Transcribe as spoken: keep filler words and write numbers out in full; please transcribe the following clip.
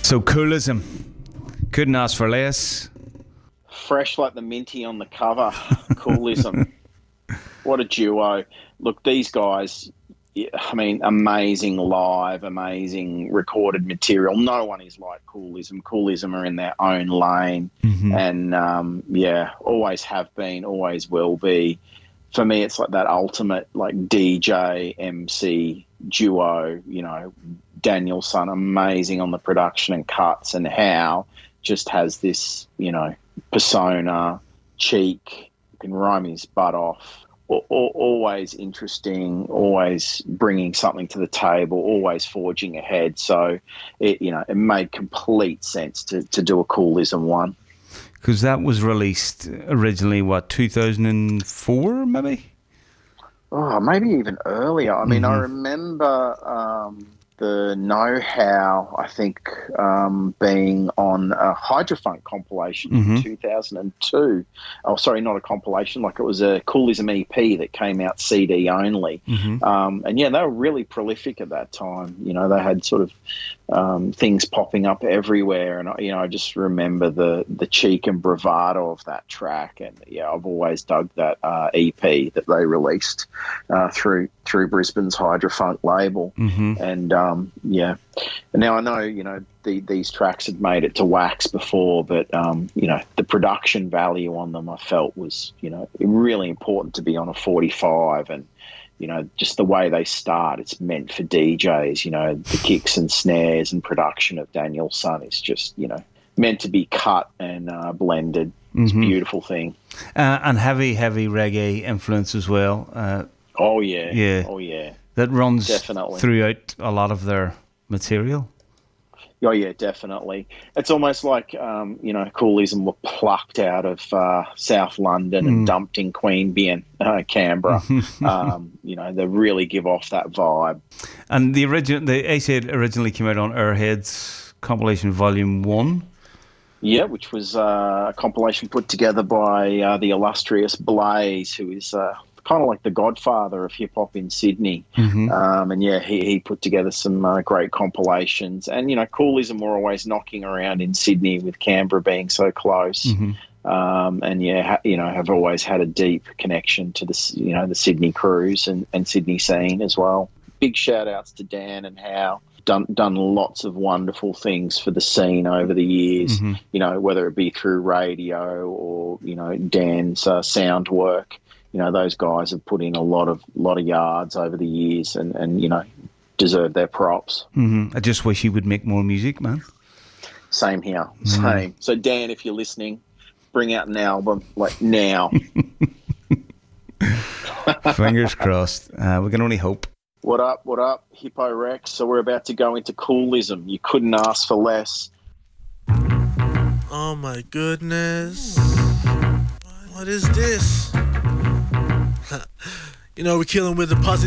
So Coolism, couldn't ask for less. Fresh like the minty on the cover. Coolism. What a duo. Look, these guys, I mean, amazing live, amazing recorded material. No one is like Coolism. Coolism are in their own lane. Mm-hmm. And, um, yeah, always have been, always will be. For me, it's like that ultimate, like, D J, M C duo, you know. Daniel-son, amazing on the production and cuts, and Howe just has this, you know, persona, cheek, can rhyme his butt off. Always interesting, always bringing something to the table, always forging ahead. So, it, you know, it made complete sense to, to do a Coolism one. Because that was released originally, what, two thousand four maybe? Oh, maybe even earlier. I mean, mm-hmm. I remember um, the Know-How, I think, um, being on a Hydrofunk compilation mm-hmm. in two thousand two. Oh, sorry, not a compilation, like it was a Coolism E P that came out C D only. Mm-hmm. Um, and, yeah, they were really prolific at that time. You know, they had sort of um, things popping up everywhere. And, you know, I just remember the, the cheek and bravado of that track. And, yeah, I've always dug that uh, E P that they released uh, through through Brisbane's Hydrofunk label. Mm-hmm. And, um, yeah. And now I know, you know, the, these tracks had made it to Wax before, but, um, you know, the production value on them I felt was, you know, really important to be on a forty-five. And, you know, just the way they start, it's meant for D Js, you know, the kicks and snares and production of Daniel-son is just, you know, meant to be cut and uh, blended. It's mm-hmm. a beautiful thing. Uh, and heavy, heavy reggae influence as well. Uh, oh, yeah. Yeah. Oh, yeah. That runs definitely throughout a lot of their material. Oh, yeah, definitely. It's almost like, um, you know, Coolism were plucked out of uh, South London mm. and dumped in Queanbeyan, uh, Canberra. um, you know, they really give off that vibe. And the original, the A C originally came out on Airheads compilation volume one. Yeah, which was uh, a compilation put together by uh, the illustrious Blaze, who is uh, kind of like the godfather of hip-hop in Sydney. Mm-hmm. Um, and, yeah, he, he put together some uh, great compilations. And, you know, Coolism were always knocking around in Sydney with Canberra being so close. Mm-hmm. Um, and, yeah, ha- you know, have always had a deep connection to the, you know, the Sydney crews and, and Sydney scene as well. Big shout-outs to Dan and Howe. Done done lots of wonderful things for the scene over the years, mm-hmm. you know, whether it be through radio or, you know, Dan's uh, sound work. You know, those guys have put in a lot of lot of yards over the years and, and you know, deserve their props. Mm-hmm. I just wish he would make more music, man. Same here, mm-hmm. same. So, Dan, if you're listening, bring out an album, like, now. Fingers crossed. Uh, we can only hope. What up, what up, Hippo Rex? So we're about to go into Coolism. You couldn't ask for less. Oh, my goodness. What is this? You know, we're killing with the positive.